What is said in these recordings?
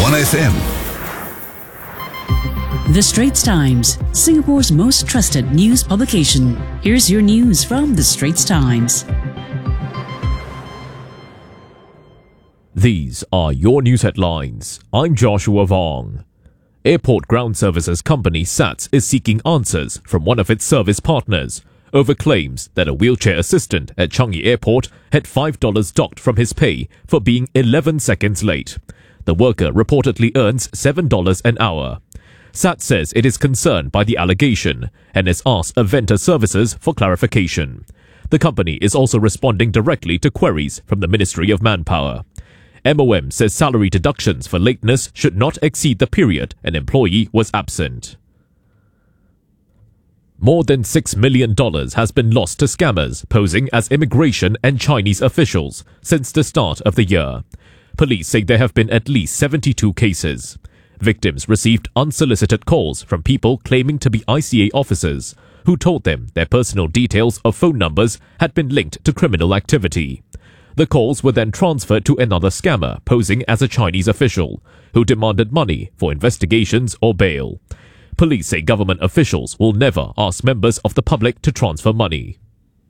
1FM. The Straits Times, Singapore's most trusted news publication. Here's your news from The Straits Times. These are your news headlines. I'm Joshua Vong. Airport Ground Services company SATS is seeking answers from one of its service partners over claims that a wheelchair assistant at Changi Airport had $5 docked from his pay for being 11 seconds late. The worker reportedly earns $7 an hour. SATS says it is concerned by the allegation and has asked Aventa Services for clarification. The company is also responding directly to queries from the Ministry of Manpower. MOM says salary deductions for lateness should not exceed the period an employee was absent. More than $6 million has been lost to scammers posing as immigration and Chinese officials since the start of the year. Police say there have been at least 72 cases. Victims received unsolicited calls from people claiming to be ICA officers who told them their personal details or phone numbers had been linked to criminal activity. The calls were then transferred to another scammer posing as a Chinese official who demanded money for investigations or bail. Police say government officials will never ask members of the public to transfer money.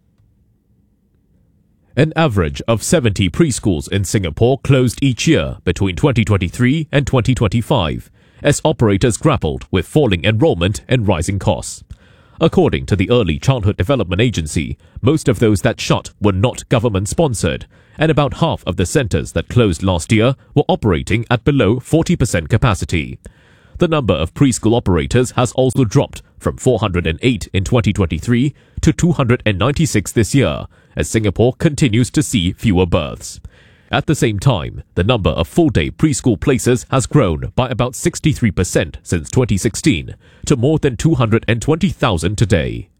An average of 70 preschools in Singapore closed each year between 2023 and 2025 as operators grappled with falling enrollment and rising costs. According to the Early Childhood Development Agency, most of those that shut were not government-sponsored, and about half of the centres that closed last year were operating at below 40% capacity. The number of preschool operators has also dropped from 408 in 2023 to 296 this year, as Singapore continues to see fewer births. At the same time, the number of full-day preschool places has grown by about 63% since 2016 to more than 220,000 today.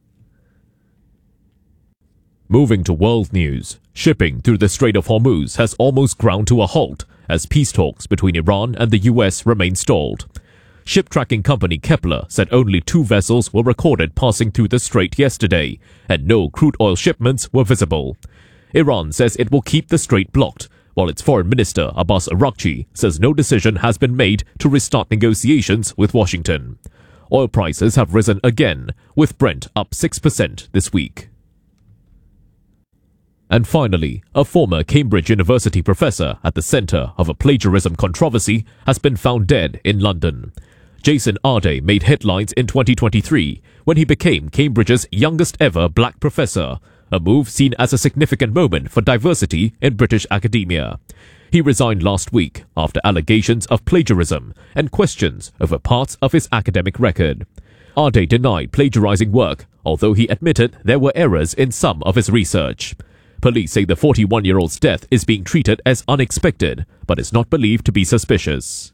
Moving to world news, shipping through the Strait of Hormuz has almost ground to a halt as peace talks between Iran and the US remain stalled. Ship tracking company Kepler said only 2 vessels were recorded passing through the strait yesterday, and no crude oil shipments were visible. Iran says it will keep the strait blocked, while its Foreign Minister Abbas Araghchi says no decision has been made to restart negotiations with Washington. Oil prices have risen again, with Brent up 6% this week. And finally, a former Cambridge University professor at the centre of a plagiarism controversy has been found dead in London. Jason Arday made headlines in 2023 when he became Cambridge's youngest ever black professor, a move seen as a significant moment for diversity in British academia. He resigned last week after allegations of plagiarism and questions over parts of his academic record. Arday denied plagiarizing work, although he admitted there were errors in some of his research. Police say the 41-year-old's death is being treated as unexpected, but is not believed to be suspicious.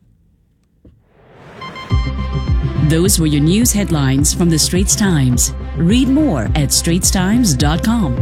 Those were your news headlines from The Straits Times. Read more at straitstimes.com.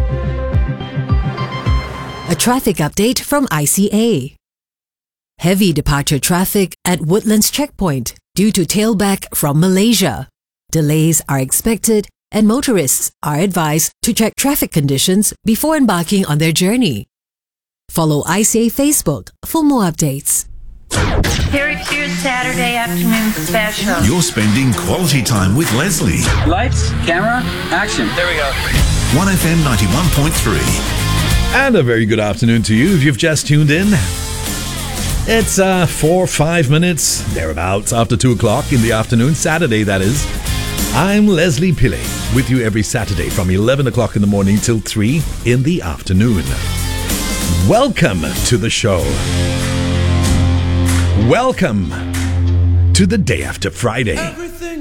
A traffic update from ICA. Heavy departure traffic at Woodlands Checkpoint due to tailback from Malaysia. Delays are expected and motorists are advised to check traffic conditions before embarking on their journey. Follow ICA Facebook for more updates. Harry Pierce Saturday afternoon special. You're spending quality time with Leslie. Lights, camera, action. There we go. 1FM 91.3. And a very good afternoon to you if you've just tuned in. It's 4 or 5 minutes, thereabouts, after 2 o'clock in the afternoon, Saturday that is. I'm Leslie Pillay, with you every Saturday from 11 o'clock in the morning till 3 in the afternoon. Welcome to the show. Welcome to the day after Friday.